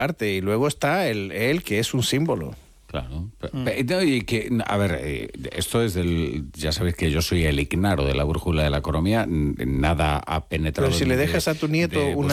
arte, y luego está él que es un símbolo. Claro. Y que, a ver, esto es ya sabéis que yo soy el ignaro de la brújula de la economía, nada ha penetrado. Pero si le dejas a tu nieto una